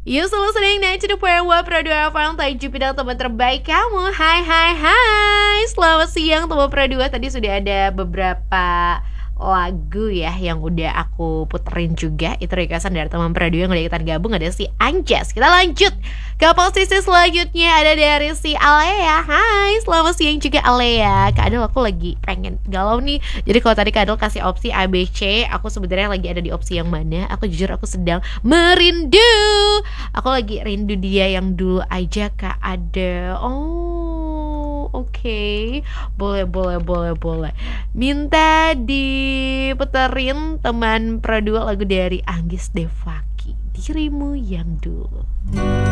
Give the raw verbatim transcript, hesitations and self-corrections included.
Yuk selalu sedang naik to the point one Pro dua Valentine Jupiter teman terbaik kamu. Hai hai hai. Selamat siang teman Pro dua. Tadi sudah ada beberapa lagu ya yang udah aku puterin juga. Itu requestan dari teman Pro dua yang udah ikutan gabung. Ada si Anjas. Kita lanjut ke posisi selanjutnya. Ada dari si Alea. Hai, selamat siang juga Alea. Kak Adel, aku lagi pengen galau nih. Jadi kalau tadi Kak Adel kasih opsi A B C, aku sebenarnya lagi ada di opsi yang mana? Aku jujur aku sedang merindu. Aku lagi rindu dia yang dulu aja Kak Adel. Oh, oke okay. Boleh, boleh, boleh, boleh. Minta diputerin teman Pro dua lagu dari Anggis Devaki, Dirimu Yang Dulu.